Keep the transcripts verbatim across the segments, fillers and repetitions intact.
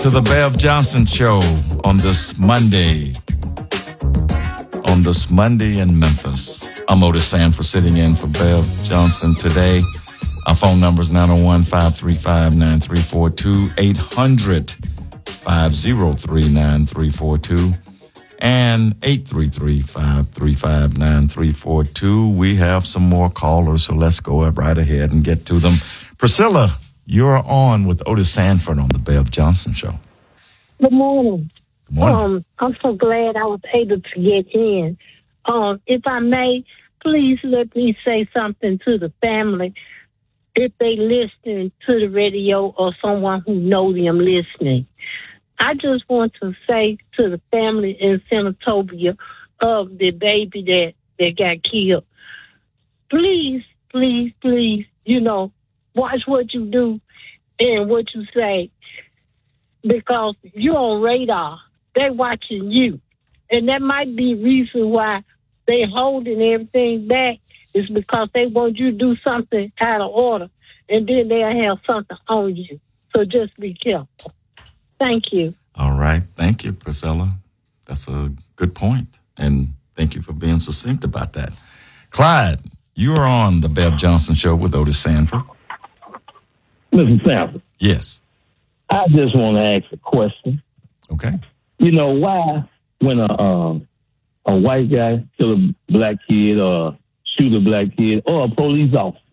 To the Bev Johnson Show on this Monday. On this Monday in Memphis. I'm Otis Sanford sitting in for Bev Johnson today. Our phone number is nine oh one, five three five, nine three four two, eight hundred, five oh three, nine three four two, and eight three three, five three five, nine three four two. We have some more callers, so let's go up right ahead and get to them. Priscilla, you're on with Otis Sanford on the Bev Johnson Show. Good morning. Good morning. Um, I'm so glad I was able to get in. Um, if I may, please let me say something to the family. If they listen to the radio or someone who know them listening, I just want to say to the family in Senatobia of the baby that, that got killed, please, please, please, you know, watch what you do and what you say, because you're on radar. They're watching you. And that might be the reason why they holding everything back, is because they want you to do something out of order, and then they'll have something on you. So just be careful. Thank you. All right. Thank you, Priscilla. That's a good point. And thank you for being succinct about that. Clyde, you are on the Bev Johnson Show with Otis Sanford. Mister Sanford. Yes. I just want to ask a question. Okay. You know, why when a um, a white guy kill a black kid or shoot a black kid or a police officer,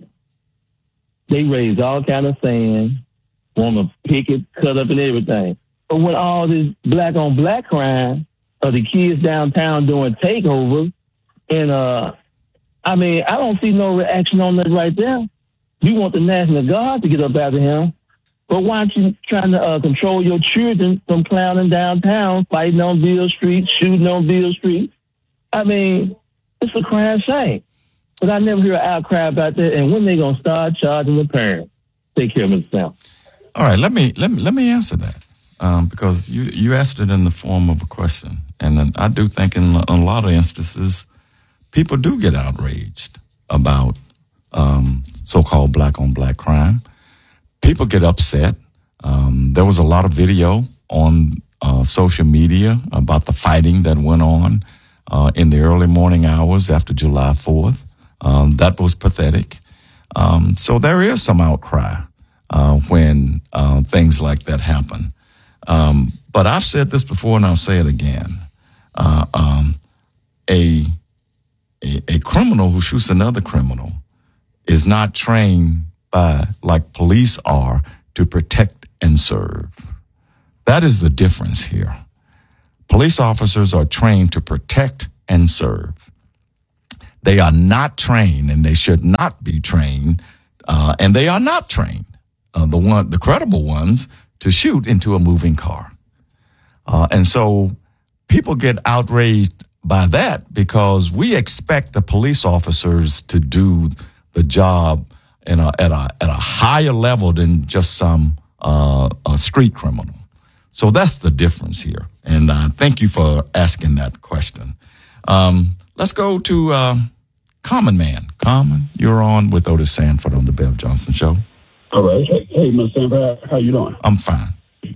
they raise all kind of sand, want to pick it, cut up and everything. But when all this black on black crime, or the kids downtown doing takeovers, and uh, I mean, I don't see no reaction on that right there. You want the National Guard to get up after him, but why aren't you trying to uh, control your children from clowning downtown, fighting on Beale Street, shooting on Beale Street? I mean, it's a crime shame. But I never hear an outcry about that. And when they gonna start charging the parents? Take care of themselves. All right, let me let me let me answer that, um, because you you asked it in the form of a question, and I do think in a lot of instances, people do get outraged about um, so-called black-on-black crime. People get upset. Um, there was a lot of video on uh, social media about the fighting that went on uh, in the early morning hours after July fourth. Um, that was pathetic. Um, so there is some outcry uh, when uh, things like that happen. Um, but I've said this before, and I'll say it again. Uh, um, a, a a criminal who shoots another criminal is not trained by, like police are, to protect and serve. That is the difference here. Police officers are trained to protect and serve. They are not trained, and they should not be trained, uh, and they are not trained, uh, the one, the credible ones, to shoot into a moving car. Uh, and so people get outraged by that because we expect the police officers to do the job in a, at a at a higher level than just some uh, a street criminal. So that's the difference here. And uh, thank you for asking that question. Um, let's go to uh, Common Man. Common, you're on with Otis Sanford on the Bev Johnson Show. All right. Hey, hey Mister Sanford, how, how you doing? I'm fine.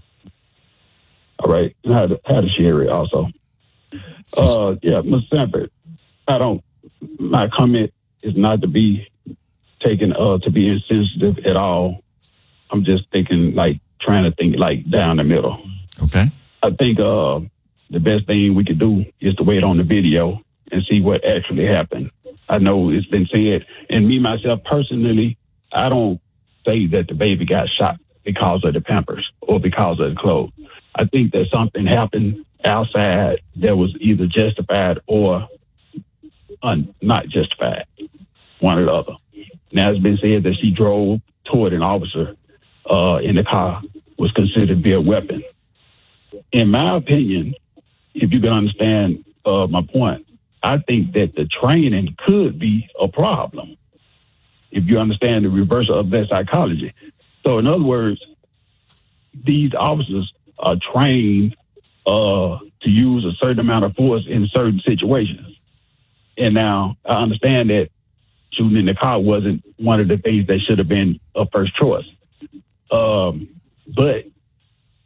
All right. And how to, how to share it also. Uh, yeah, Mister Sanford, I don't, my comment is not to be taken uh, to be insensitive at all. I'm just thinking, like, trying to think, like, down the middle. Okay. I think uh, the best thing we could do is to wait on the video and see what actually happened. I know it's been said, and me, myself, personally, I don't say that the baby got shot because of the Pampers or because of the clothes. I think that something happened outside that was either justified or un- not justified, one or the other. Now, it's been said that she drove toward an officer uh, in the car was considered to be a weapon. In my opinion, if you can understand uh, my point, I think that the training could be a problem if you understand the reversal of that psychology. So, in other words, these officers are trained uh, to use a certain amount of force in certain situations. And now I understand that shooting in the car wasn't one of the things that should have been a first choice. Um, but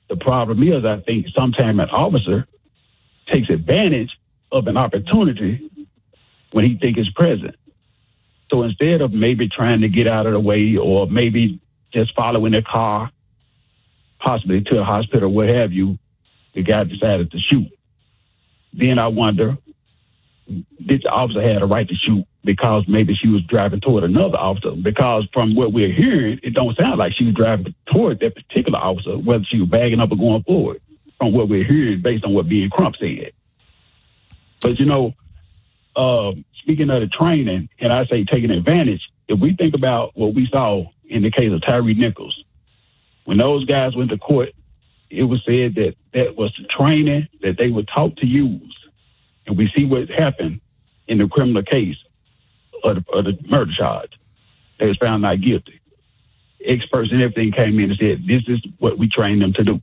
The problem is, I think sometimes an officer takes advantage of an opportunity when he thinks it's present. So instead of maybe trying to get out of the way or maybe just following their car, possibly to a hospital, what have you, the guy decided to shoot. Then I wonder, this officer had a right to shoot because maybe she was driving toward another officer. Because from what we're hearing, it don't sound like she was driving toward that particular officer, whether she was bagging up or going forward, from what we're hearing based on what Ben Crump said. But, you know, uh, speaking of the training, and I say taking advantage, if we think about what we saw in the case of Tyre Nichols, when those guys went to court, it was said that that was the training that they were taught to use. And we see what happened in the criminal case of the, of the murder charge. They was found not guilty. Experts and everything came in and said, this is what we trained them to do.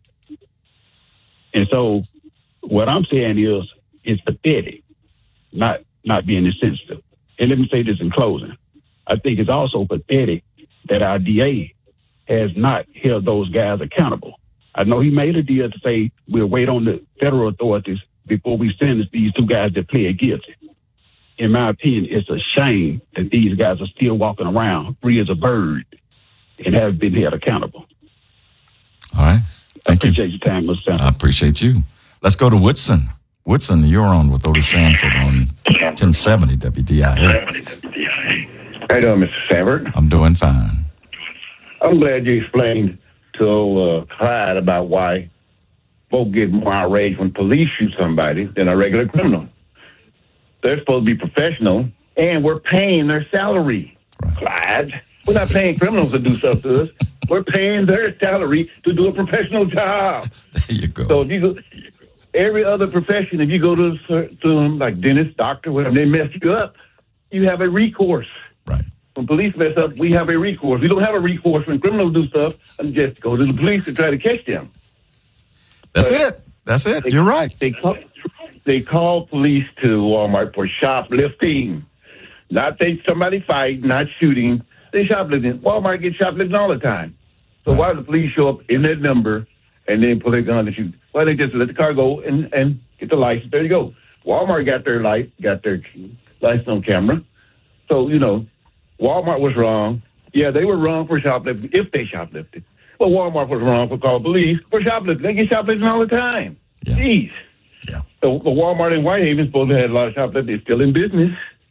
And so what I'm saying is, it's pathetic, not not being insensitive. And let me say this in closing. I think it's also pathetic that our D A has not held those guys accountable. I know he made a deal to say we'll wait on the federal authorities before we sentence these two guys that plead guilty. In my opinion, it's a shame that these guys are still walking around free as a bird and haven't been held accountable. All right. Thank I you. appreciate your time, Mister Sanford. I appreciate you. Let's go to Woodson. Woodson, you're on with Otis Sanford on ten seventy W D I A. How you doing, Mister Sanford? I'm doing fine. I'm glad you explained to uh, Clyde about why folks get more outraged when police shoot somebody than a regular criminal. They're supposed to be professional, and we're paying their salary. Right. Clyde, we're not paying criminals to do stuff to us. We're paying their salary to do a professional job. There you go. So if you go, every other profession, if you go to, to them, like dentist, doctor, whatever, they mess you up, you have a recourse. Right. When police mess up, we have a recourse. We don't have a recourse when criminals do stuff and just go to the police to try to catch them. That's but it. That's it. They, You're right. They call, they call police to Walmart for shoplifting. Not they somebody fight, not shooting. They shoplifting. Walmart gets shoplifting all the time. So right. Why do the police show up in that number and then pull their gun and shoot? Well, they just let the car go and, and get the license. There you go. Walmart got their light, got their license on camera. So, you know, Walmart was wrong. Yeah, they were wrong for shoplifting, if they shoplifted. But Walmart was wrong for calling police for shoplifting. They get shoplifting all the time. Yeah. Jeez. Yeah. So the Walmart in Whitehaven supposed to have a lot of shoplifting. It's still in business.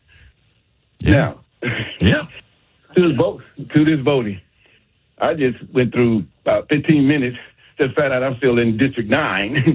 Yeah. Now, yeah. to this vote, to this voting, I just went through about fifteen minutes to find out I'm still in District nine.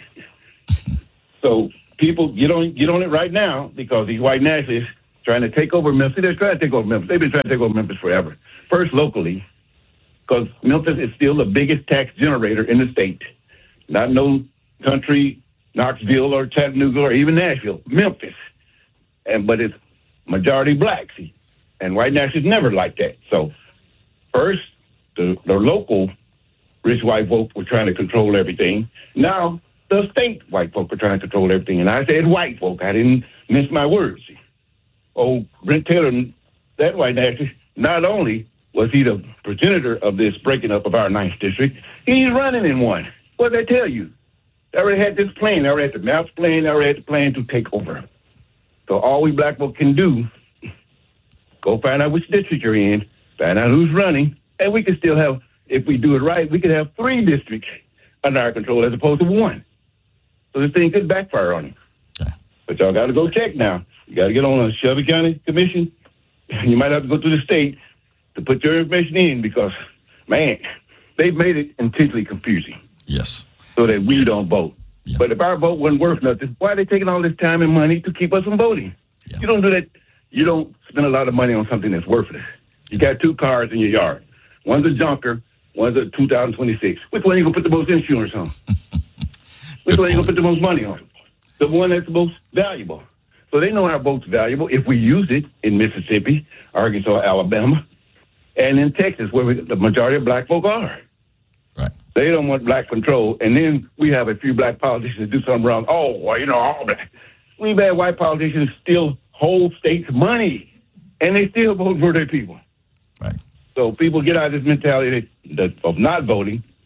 So people, get on, get on it right now because these white nationalists trying to take over Memphis. They're trying to take over Memphis. They've been trying to take over Memphis forever. First, locally, because Memphis is still the biggest tax generator in the state. Not no country, Knoxville or Chattanooga or even Nashville. Memphis. And but it's majority black, see. And white nationalists never like that. So first, the, the local rich white folk were trying to control everything. Now, the state white folk are trying to control everything. And I said white folk. I didn't mince my words. See. Oh, Brent Taylor, that white nationalist, not only was he the progenitor of this breaking up of our ninth district, he's running in one. What did I tell you? They already had this plan. They already had the maps plan. They already had the plan to take over. So all we black folk can do, go find out which district you're in, find out who's running, and we can still have, if we do it right, we could have three districts under our control as opposed to one. So this thing could backfire on you. Yeah. But y'all got to go check now. You got to get on a Shelby County commission. You might have to go to the state to put your information in because, man, they've made it intentionally confusing. Yes. So that we don't vote. Yeah. But if our vote wasn't worth nothing, why are they taking all this time and money to keep us from voting? Yeah. You don't do that. You don't spend a lot of money on something that's worthless. You got two cars in your yard. One's a junker. One's a two thousand twenty-six. Which one are you going to put the most insurance on? Which one are you going to put the most money on? The one that's the most valuable. So they know our vote's valuable if we use it in Mississippi, Arkansas, Alabama, and in Texas, where we, the majority of black folk are. Right. They don't want black control. And then we have a few black politicians do something wrong. Oh, well, you know, all black. We've had white politicians steal whole states' money, and they still vote for their people. Right. So people get out of this mentality that, of not voting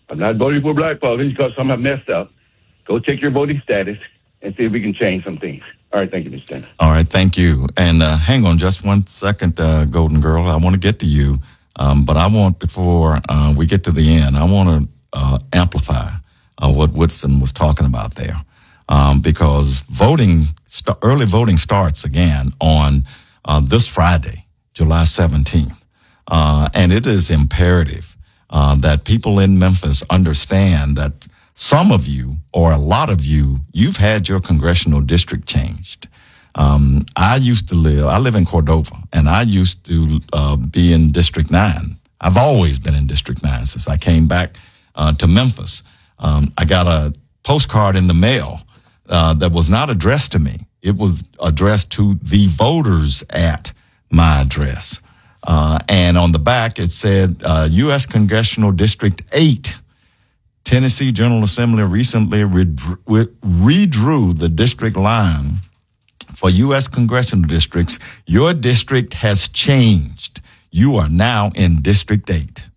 I'm not voting for black politicians because some have messed up. Go check your voting status and see if we can change some things. All right, thank you, Mister Tanner. All right, thank you. And uh, hang on just one second, uh, Golden Girl. I want to get to you, um, but I want, before uh, we get to the end, I want to uh, amplify uh, what Woodson was talking about there, um, because voting, st- early voting starts again on uh, this Friday, July seventeenth, uh, and it is imperative uh, that people in Memphis understand that some of you, or a lot of you, you've had your congressional district changed. Um, I used to live, I live in Cordova, and I used to uh, be in District nine. I've always been in District nine since I came back uh, to Memphis. Um, I got a postcard in the mail uh, that was not addressed to me. It was addressed to the voters at my address. Uh, and on the back, it said uh, U S Congressional District eight. Tennessee General Assembly recently redrew, redrew the district line for U S congressional districts. Your district has changed. You are now in District eight.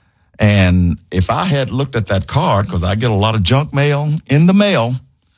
And if I had looked at that card, because I get a lot of junk mail in the mail,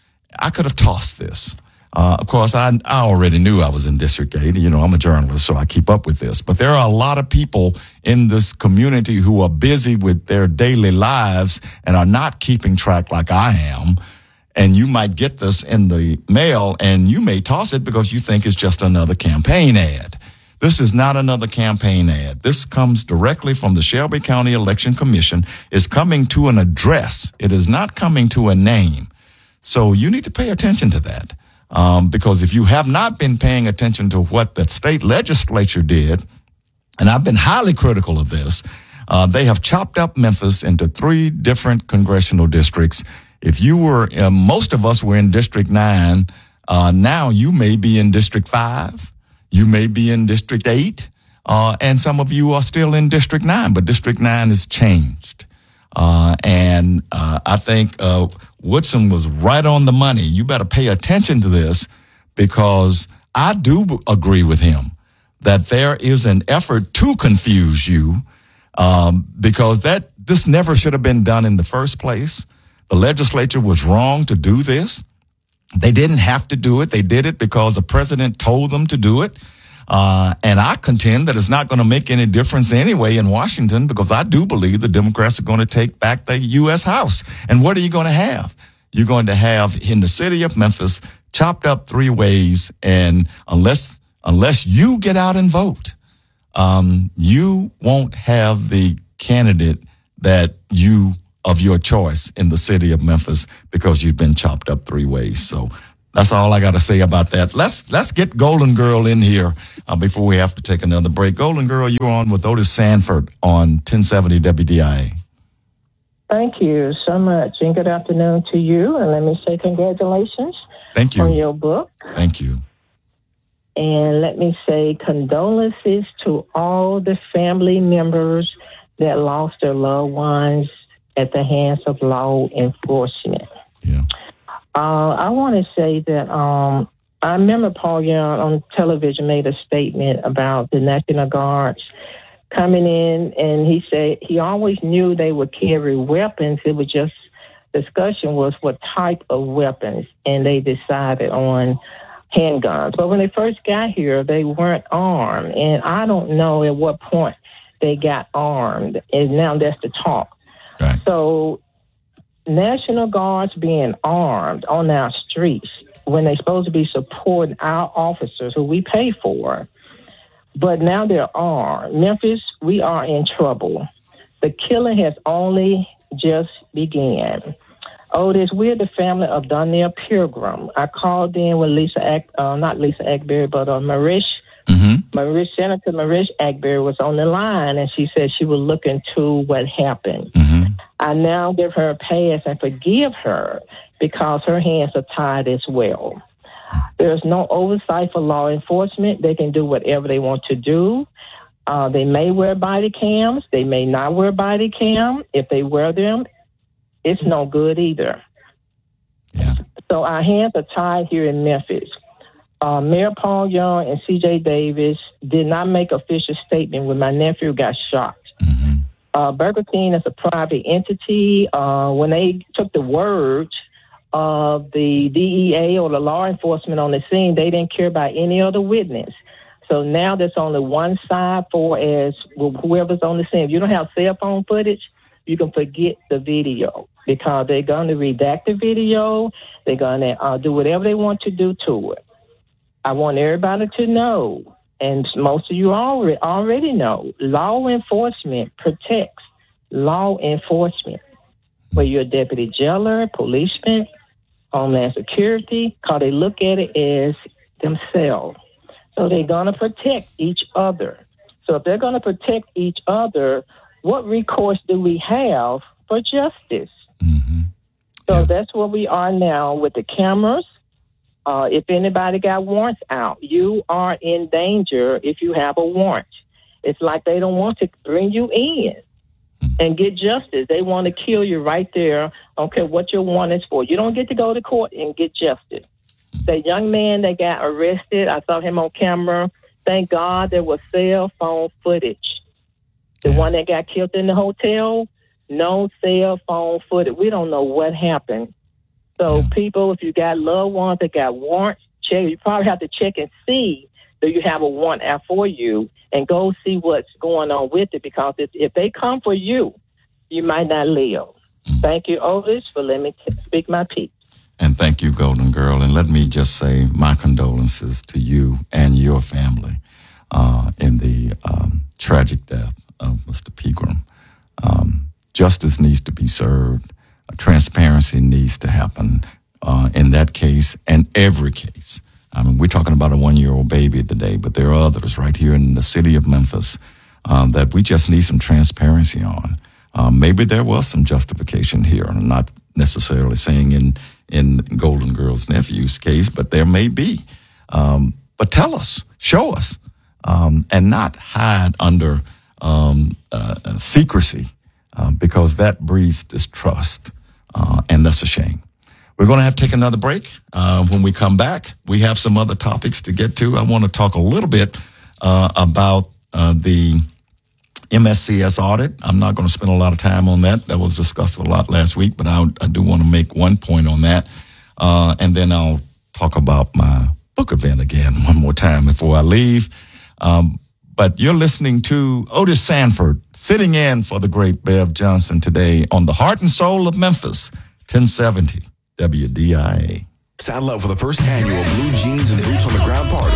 I could have tossed this. Uh, of course, I, I already knew I was in District eight. You know, I'm a journalist, so I keep up with this. But there are a lot of people in this community who are busy with their daily lives and are not keeping track like I am. And you might get this in the mail, and you may toss it because you think it's just another campaign ad. This is not another campaign ad. This comes directly from the Shelby County Election Commission. It's coming to an address. It is not coming to a name. So you need to pay attention to that. Um, because if you have not been paying attention to what the state legislature did, and I've been highly critical of this, uh, they have chopped up Memphis into three different congressional districts. If you were, uh, most of us were in District nine, uh, now you may be in District five, you may be in District eight, uh, and some of you are still in District nine, but District nine has changed. Uh, and uh, I think uh, Woodson was right on the money. You better pay attention to this, because I do agree with him that there is an effort to confuse you, um, because that this never should have been done in the first place. The legislature was wrong to do this. They didn't have to do it. They did it because the president told them to do it. Uh, and I contend that it's not going to make any difference anyway in Washington, because I do believe the Democrats are going to take back the U S House. And what are you going to have? You're going to have, in the city of Memphis, chopped up three ways. And unless unless you get out and vote, um, you won't have the candidate that you of your choice in the city of Memphis, because you've been chopped up three ways. So that's all I got to say about that. Let's let's get Golden Girl in here uh, before we have to take another break. Golden Girl, you're on with Otis Sanford on ten seventy W D I A. Thank you so much, and good afternoon to you. And let me say congratulations. Thank you on your book. Thank you. And let me say condolences to all the family members that lost their loved ones at the hands of law enforcement. Yeah. Uh, I want to say that um, I remember Paul Young on television made a statement about the National Guards coming in, and he said he always knew they would carry weapons. It was just, discussion was what type of weapons, and they decided on handguns. But when they first got here, they weren't armed, and I don't know at what point they got armed, and now that's the talk. Right. So National Guards being armed on our streets when they're supposed to be supporting our officers who we pay for, but now they're armed. Memphis, we are in trouble. The killing has only just began. Otis, we're the family of Donnell Pilgrim. I called in with Lisa, Ack, uh, not Lisa Ackberry, but uh, Marish. Mm-hmm. Marish, Senator Marish Ackberry was on the line, and she said she would look into what happened. Mm-hmm. I now give her a pass and forgive her because her hands are tied as well. There's no oversight for law enforcement. They can do whatever they want to do. Uh, they may wear body cams. They may not wear body cam. If they wear them, it's no good either. Yeah. So our hands are tied here in Memphis. Uh, Mayor Paul Young and C J Davis did not make official statement when my nephew got shot. Mm-hmm. Uh, Burger King is a private entity. Uh, when they took the word of the D E A or the law enforcement on the scene, they didn't care about any other witness. So now there's only one side for as whoever's on the scene. If you don't have cell phone footage, you can forget the video because they're going to redact the video. They're going to uh, do whatever they want to do to it. I want everybody to know, and most of you already, already know, law enforcement protects law enforcement. Whether you're a deputy jailer, policeman, Homeland Security, because they look at it as themselves. So they're going to protect each other. So if they're going to protect each other, what recourse do we have for justice? Mm-hmm. So Yeah. that's where we are now with the cameras. Uh, if anybody got warrants out, you are in danger if you have a warrant. It's like they don't want to bring you in and get justice. They want to kill you right there. I don't care what your warrant is for. You don't get to go to court and get justice. The young man that got arrested, I saw him on camera. Thank God there was cell phone footage. The Yeah. one that got killed in the hotel, no cell phone footage. We don't know what happened. So Yeah. people, if you got loved ones that got warrants, check. You probably have to check and see do you have a warrant out for you and go see what's going on with it, because if, if they come for you, you might not live. Mm. Thank you, Otis, for letting me t- speak my piece. And thank you, Golden Girl. And let me just say my condolences to you and your family uh, in the um, tragic death of Mister Pegram. Um, justice needs to be served. Uh, transparency needs to happen uh, in that case and every case. I mean, we're talking about a one-year-old baby today, but there are others right here in the city of Memphis um, that we just need some transparency on. Um, maybe there was some justification here. I'm not necessarily saying in in Golden Girl's nephew's case, but there may be. Um, but tell us, show us, um, and not hide under um, uh, secrecy, um, because that breeds distrust, uh, and that's a shame. We're going to have to take another break. Uh, when we come back, we have some other topics to get to. I want to talk a little bit uh, about uh, the M S C S audit. I'm not going to spend a lot of time on that. That was discussed a lot last week, but I, I do want to make one point on that. Uh, and then I'll talk about my book event again one more time before I leave. Um, but you're listening to Otis Sanford sitting in for the great Bev Johnson today on the Heart and Soul of Memphis, ten seventy W D I A. Saddle up for the first annual Blue Jeans and Boots on the Ground party.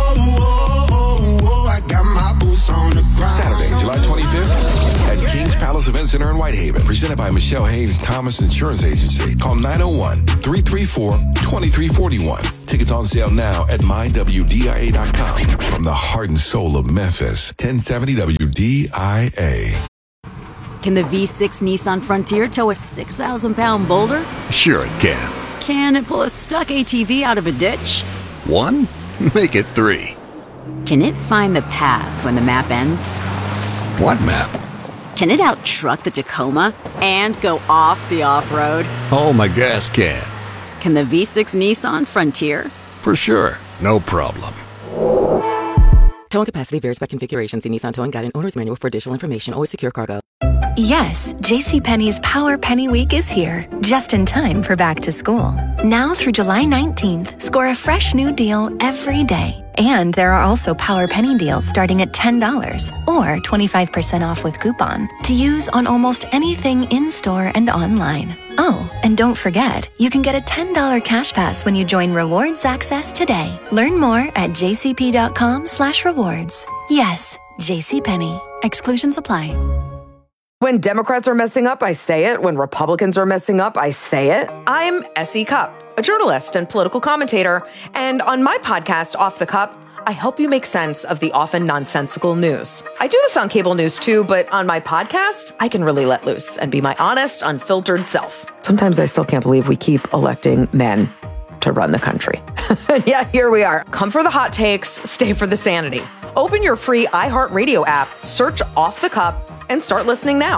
Saturday, July twenty-fifth at King's Palace Event Center in Whitehaven. Presented by Michelle Haynes Thomas Insurance Agency. Call nine oh one, three three four, two three four one. Tickets on sale now at my w d i a dot com. From the heart and soul of Memphis, ten seventy W D I A. Can the V six Nissan Frontier tow a six thousand pound boulder? Sure it can. Can it pull a stuck A T V out of a ditch? One? Make it three. Can it find the path when the map ends? What map? Can it out-truck the Tacoma and go off the off-road? Oh, my gas can. Can the V six Nissan Frontier? For sure. No problem. Towing capacity varies by configuration. See Nissan Towing Guide and Owner's Manual for additional information. Always secure cargo. Yes, JCPenney's Power Penny Week is here, just in time for back to school. Now through July nineteenth, score a fresh new deal every day. And there are also Power Penny deals starting at ten dollars or twenty-five percent off with coupon to use on almost anything in-store and online. Oh, and don't forget, you can get a ten dollars cash pass when you join Rewards Access today. Learn more at jcp.com slash rewards. Yes, JCPenney. Exclusions apply. When Democrats are messing up, I say it. When Republicans are messing up, I say it. I'm Essie Cupp, a journalist and political commentator. And on my podcast, Off the Cup, I help you make sense of the often nonsensical news. I do this on cable news too, but on my podcast, I can really let loose and be my honest, unfiltered self. Sometimes I still can't believe we keep electing men to run the country. Yeah, here we are. Come for the hot takes, stay for the sanity. Open your free iHeartRadio app, search Off the Cup, and start listening now.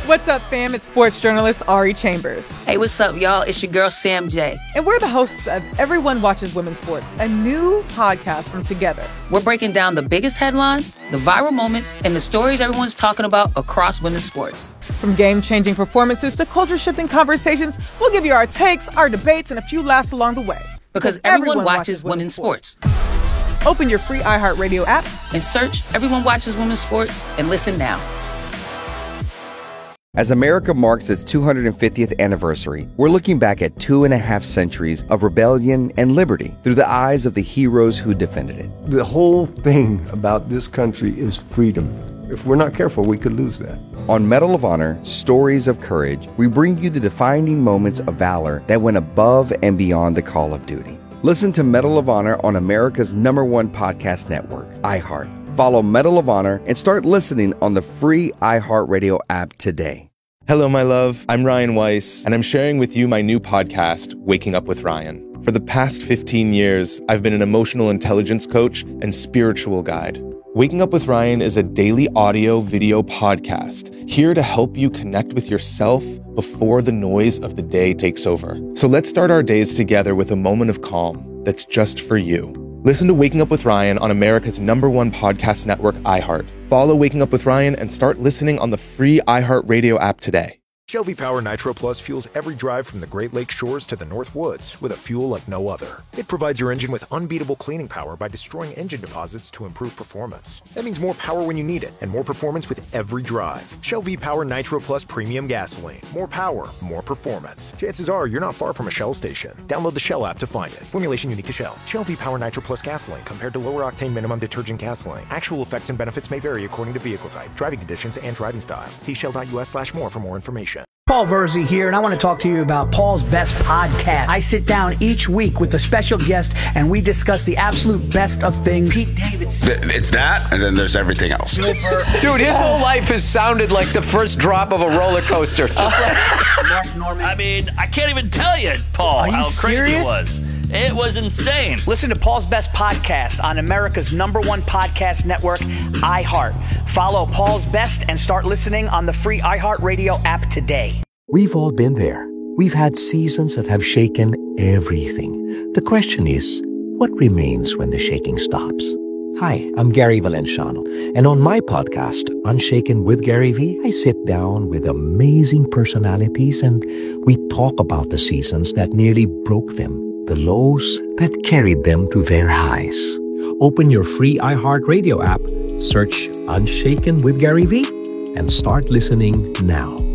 What's up, fam? It's sports journalist Ari Chambers. Hey, what's up, y'all? It's your girl, Sam J. And we're the hosts of Everyone Watches Women's Sports, a new podcast from Together. We're breaking down the biggest headlines, the viral moments, and the stories everyone's talking about across women's sports. From game-changing performances to culture-shifting conversations, we'll give you our takes, our debates, and a few laughs along the way. Because, because everyone, everyone watches, watches women's sports. sports. Open your free iHeartRadio app and search Everyone Watches Women's Sports and listen now. As America marks its two hundred fiftieth anniversary, we're looking back at two and a half centuries of rebellion and liberty through the eyes of the heroes who defended it. The whole thing about this country is freedom. If we're not careful, we could lose that. On Medal of Honor, Stories of Courage, we bring you the defining moments of valor that went above and beyond the call of duty. Listen to Medal of Honor on America's number one podcast network, iHeart. Follow Medal of Honor and start listening on the free iHeartRadio app today. Hello, my love. I'm Ryan Weiss, and I'm sharing with you my new podcast, Waking Up with Ryan. For the past fifteen years, I've been an emotional intelligence coach and spiritual guide. Waking Up with Ryan is a daily audio video podcast here to help you connect with yourself before the noise of the day takes over. So let's start our days together with a moment of calm that's just for you. Listen to Waking Up with Ryan on America's number one podcast network, iHeart. Follow Waking Up with Ryan and start listening on the free iHeartRadio app today. Shell V-Power Nitro Plus fuels every drive from the Great Lakes shores to the North Woods with a fuel like no other. It provides your engine with unbeatable cleaning power by destroying engine deposits to improve performance. That means more power when you need it and more performance with every drive. Shell V-Power Nitro Plus Premium Gasoline. More power, more performance. Chances are you're not far from a Shell station. Download the Shell app to find it. Formulation unique to Shell. Shell V-Power Nitro Plus Gasoline compared to lower octane minimum detergent gasoline. Actual effects and benefits may vary according to vehicle type, driving conditions, and driving style. See shell.us slash more for more information. Paul Verzi here, and I want to talk to you about Paul's Best Podcast. I sit down each week with a special guest, and we discuss the absolute best of things. Pete Davidson. It's that, and then there's everything else. Dude, his whole life has sounded like the first drop of a roller coaster. Just like Mark Norman. I mean, I can't even tell you, Paul, how crazy serious? it was. It was insane. Listen to Paul's Best Podcast on America's number one podcast network, iHeart. Follow Paul's Best and start listening on the free iHeartRadio app today. We've all been there. We've had seasons that have shaken everything. The question is, what remains when the shaking stops? Hi, I'm Gary Valenciano, and on my podcast, Unshaken with Gary V, I sit down with amazing personalities and we talk about the seasons that nearly broke them, the lows that carried them to their highs. Open your free iHeartRadio app, search Unshaken with Gary V, and start listening now.